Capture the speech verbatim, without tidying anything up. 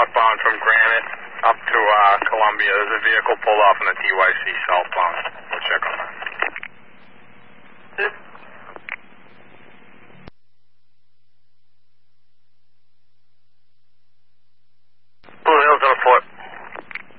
northbound from Granite up to uh, Columbia. There's a vehicle pulled off on the T Y C southbound.